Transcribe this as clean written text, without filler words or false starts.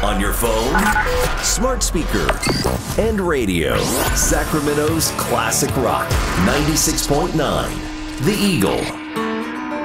On your phone, smart speaker, and radio. Sacramento's classic rock, 96.9. The Eagle.